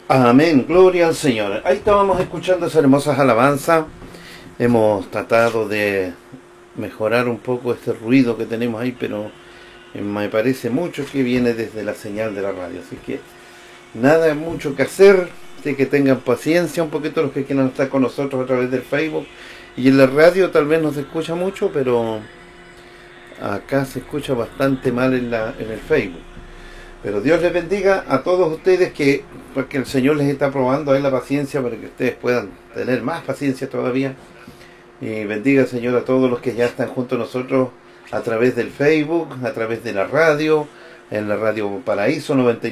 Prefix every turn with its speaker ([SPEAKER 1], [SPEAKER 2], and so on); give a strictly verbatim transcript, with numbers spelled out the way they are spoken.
[SPEAKER 1] Amén, gloria al Señor. Ahí estábamos escuchando esas hermosas alabanzas. Hemos tratado de mejorar un poco este ruido que tenemos ahí, pero me parece mucho que viene desde la señal de la radio. Así que nada mucho que hacer, así que tengan paciencia un poquito los que quieran estar con nosotros a través del Facebook. Y en la radio tal vez no se escucha mucho, pero acá se escucha bastante mal en, la, en el Facebook. Pero Dios les bendiga a todos ustedes, que porque el Señor les está probando ahí la paciencia para que ustedes puedan tener más paciencia todavía. Y bendiga el Señor a todos los que ya están junto a nosotros a través del Facebook, a través de la radio, en la radio Paraíso noventa y